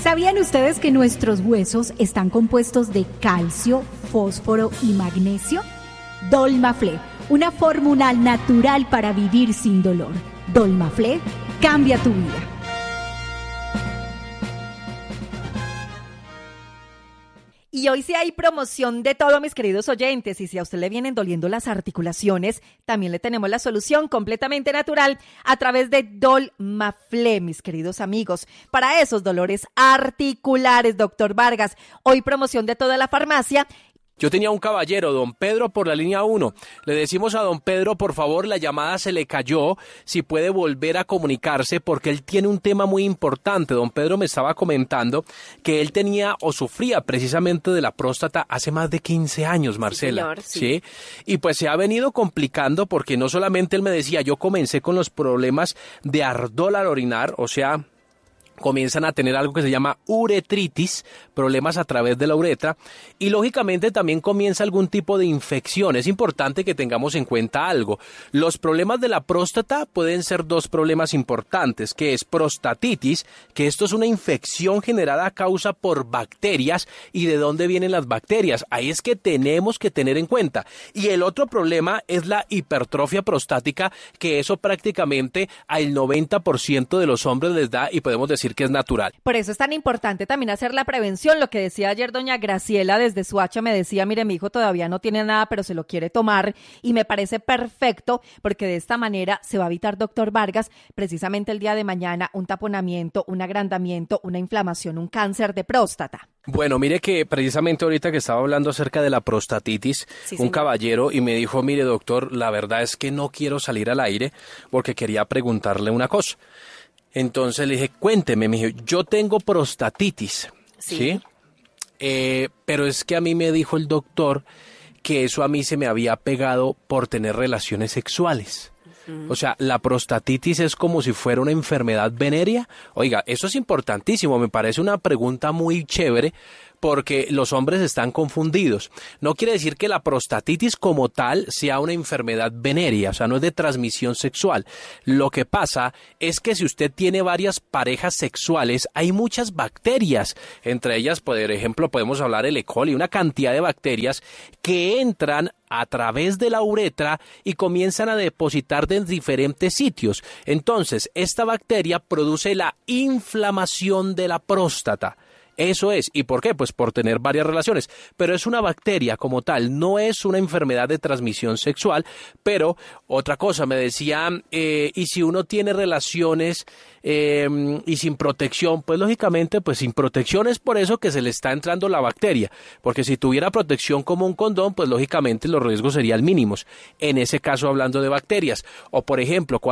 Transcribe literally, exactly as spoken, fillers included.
¿Sabían ustedes que nuestros huesos están compuestos de calcio, fósforo y magnesio? Dolmaflé, una fórmula natural para vivir sin dolor. Dolmaflé cambia tu vida. Y hoy sí hay promoción de todo, mis queridos oyentes, y si a usted le vienen doliendo las articulaciones, también le tenemos la solución completamente natural a través de Dolmaflé, mis queridos amigos. Para esos dolores articulares, doctor Vargas, hoy promoción de toda la farmacia. Yo tenía un caballero, don Pedro, por la línea uno. Le decimos a don Pedro, por favor, la llamada se le cayó, si puede volver a comunicarse, porque él tiene un tema muy importante. Don Pedro me estaba comentando que él tenía o sufría precisamente de la próstata hace más de quince años, Marcela. Sí, señor, sí. ¿Sí? Y pues se ha venido complicando porque no solamente él me decía, yo comencé con los problemas de ardor al orinar, o sea, comienzan a tener algo que se llama uretritis, problemas a través de la uretra, y lógicamente también comienza algún tipo de infección. Es importante que tengamos en cuenta algo. Los problemas de la próstata pueden ser dos problemas importantes, que es prostatitis, que esto es una infección generada a causa por bacterias. ¿Y de dónde vienen las bacterias? Ahí es que tenemos que tener en cuenta. Y el otro problema es la hipertrofia prostática, que eso prácticamente al noventa por ciento de los hombres les da, y podemos decir que es natural. Por eso es tan importante también hacer la prevención. Lo que decía ayer doña Graciela desde Suacha, me decía, mire, mi hijo todavía no tiene nada, pero se lo quiere tomar, y me parece perfecto, porque de esta manera se va a evitar, doctor Vargas, precisamente el día de mañana, un taponamiento, un agrandamiento, una inflamación, un cáncer de próstata. Bueno, mire que precisamente ahorita que estaba hablando acerca de la prostatitis, Sí, un señor. caballero, y me dijo, mire doctor, la verdad es que no quiero salir al aire porque quería preguntarle una cosa. Entonces le dije, cuénteme, me dijo, yo tengo prostatitis, ¿sí? Sí. Eh, pero es que a mí me dijo el doctor que eso a mí se me había pegado por tener relaciones sexuales. Uh-huh. O sea, la prostatitis es como si fuera una enfermedad venérea. Oiga, eso es importantísimo, me parece una pregunta muy chévere, porque los hombres están confundidos. No quiere decir que la prostatitis como tal sea una enfermedad venérea, o sea, no es de transmisión sexual. Lo que pasa es que si usted tiene varias parejas sexuales, hay muchas bacterias. Entre ellas, por ejemplo, podemos hablar del E. coli, una cantidad de bacterias que entran a través de la uretra y comienzan a depositar en diferentes sitios. Entonces, esta bacteria produce la inflamación de la próstata. Eso es. ¿Y por qué? Pues por tener varias relaciones. Pero es una bacteria como tal, no es una enfermedad de transmisión sexual. Pero otra cosa, me decía, eh, y si uno tiene relaciones eh, y sin protección, pues lógicamente, pues sin protección es por eso que se le está entrando la bacteria. Porque si tuviera protección como un condón, pues lógicamente los riesgos serían mínimos. En ese caso, hablando de bacterias. O por ejemplo, cuando